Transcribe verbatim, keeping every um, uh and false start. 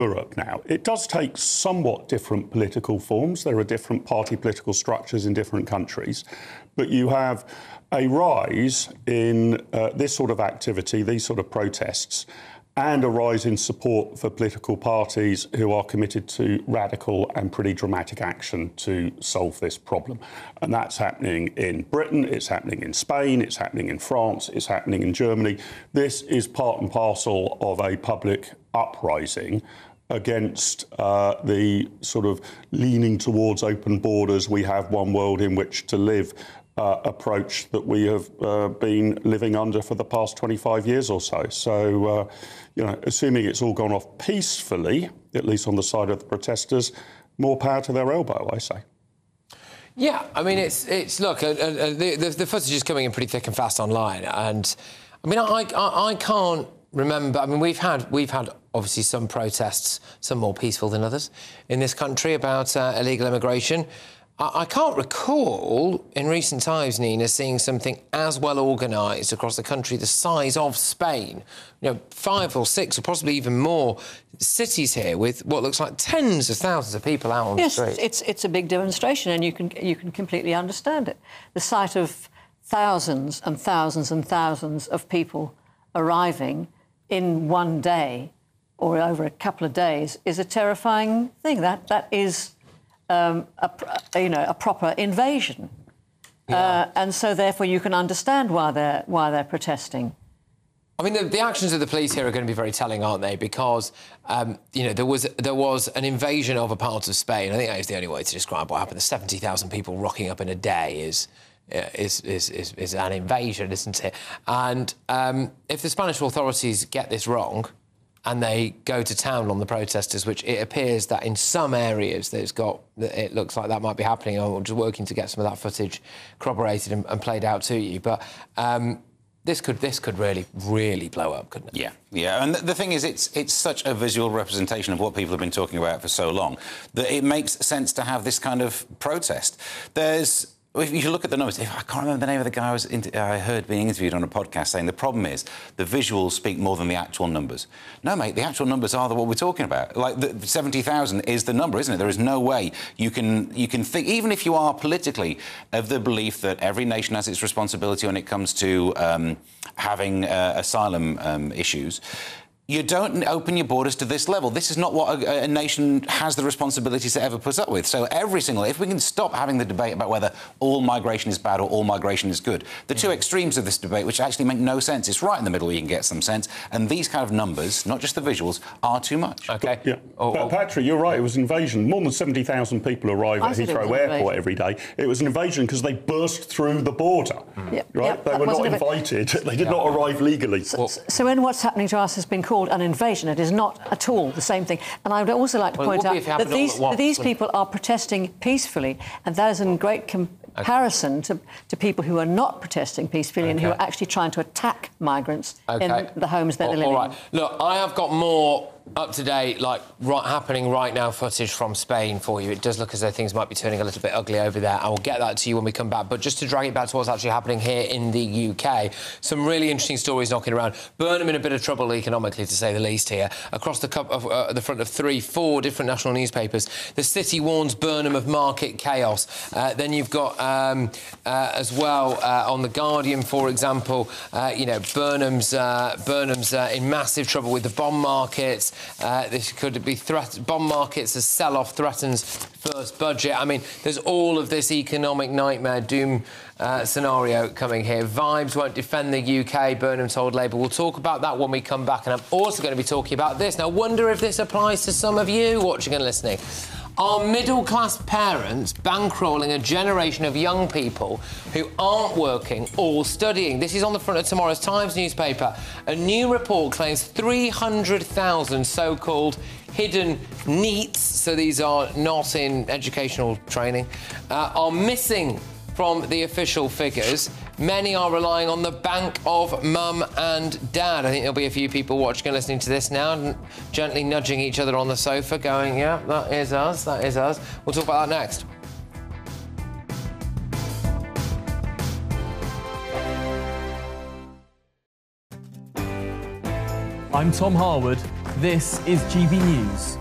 Europe now. It does take somewhat different political forms. There are different party political structures in different countries. But you have a rise in uh, this sort of activity, these sort of protests, and a rise in support for political parties who are committed to radical and pretty dramatic action to solve this problem. And that's happening in Britain, it's happening in Spain, it's happening in France, it's happening in Germany. This is part and parcel of a public uprising against uh, the sort of leaning towards open borders, we have one world in which to live uh, approach that we have uh, been living under for the past twenty-five years or so. So, uh, you know, assuming it's all gone off peacefully, at least on the side of the protesters, more power to their elbow, I say. Yeah, I mean, it's, it's look, uh, uh, the, the, the footage is coming in pretty thick and fast online. And, I mean, I, I, I can't remember... I mean, we've had, we've had, obviously, some protests, some more peaceful than others, in this country about uh, illegal immigration. I, I can't recall, in recent times, Nina, seeing something as well organised across the country the size of Spain. You know, five or six or possibly even more cities here with what looks like tens of thousands of people out on yes, the street. Yes, it's, it's a big demonstration, and you can, you can completely understand it. The sight of thousands and thousands and thousands of people arriving in one day or over a couple of days is a terrifying thing. That that is, um, a, you know, a proper invasion, yeah. uh, and so therefore you can understand why they're why they're protesting. I mean, the, the actions of the police here are going to be very telling, aren't they? Because um, you know, there was there was an invasion of a part of Spain. I think that is the only way to describe what happened. The seventy thousand people rocking up in a day is. Is, is, is, is an invasion, isn't it? And um, if the Spanish authorities get this wrong and they go to town on the protesters, which it appears that in some areas there's got, it looks like that might be happening, I'm just working to get some of that footage corroborated and, and played out to you. But um, this could this could really, really blow up, couldn't it? Yeah, yeah. And the thing is, it's it's such a visual representation of what people have been talking about for so long that it makes sense to have this kind of protest. There's... If you look at the numbers, I can't remember the name of the guy I, was I heard being interviewed on a podcast saying the problem is the visuals speak more than the actual numbers. No, mate, the actual numbers are the, what we're talking about. Like, the seventy thousand is the number, isn't it? There is no way you can, you can think, even if you are politically of the belief that every nation has its responsibility when it comes to um, having uh, asylum um, issues, you don't open your borders to this level. This is not what a, a nation has the responsibilities to ever put up with. So every single... If we can stop having the debate about whether all migration is bad or all migration is good, the two extremes of this debate, which actually make no sense, it's right in the middle where you can get some sense, and these kind of numbers, not just the visuals, are too much. OK. Yeah. Oh, but, oh. Patrick, you're right, it was an invasion. More than seventy thousand people arrive at Heathrow Airport every day. It was an invasion because they burst through the border, mm. yep. right? Yep, they were not invited. They did yep. not arrive legally. So, so when what's happening to us has been called an invasion, it is not at all the same thing. And I would also like to well, point out that these, that these people are protesting peacefully, and that is in great comparison okay. to, to people who are not protesting peacefully okay. and who are actually trying to attack migrants okay. in the homes that all, they're living all right. in. Look, I have got more up-to-date, like, right, happening right now footage from Spain for you. It does look as though things might be turning a little bit ugly over there. I will get that to you when we come back. But just to drag it back to what's actually happening here in the U K, some really interesting stories knocking around. Burnham in a bit of trouble economically, to say the least, here. Across the, cup of, uh, the front of three, four different national newspapers, the City warns Burnham of market chaos. Uh, then you've got, um, uh, as well, uh, on The Guardian, for example, uh, you know, Burnham's, uh, Burnham's uh, in massive trouble with the bond markets. Uh, this could be threat bond markets as sell-off threatens first budget. I mean, there's all of this economic nightmare doom uh, scenario coming here. Vibes won't defend the U K, Burnham told Labour. We'll talk about that when we come back, and I'm also going to be talking about this. Now, wonder if this applies to some of you watching and listening. Are middle-class parents bankrolling a generation of young people who aren't working or studying? This is on the front of tomorrow's Times newspaper. A new report claims three hundred thousand so-called hidden NEETs, so these are not in educational training, uh, are missing from the official figures. Many are relying on the bank of mum and dad. I think there'll be a few people watching and listening to this now, and gently nudging each other on the sofa, going, yeah, that is us, that is us. We'll talk about that next. I'm Tom Harwood. This is G B News.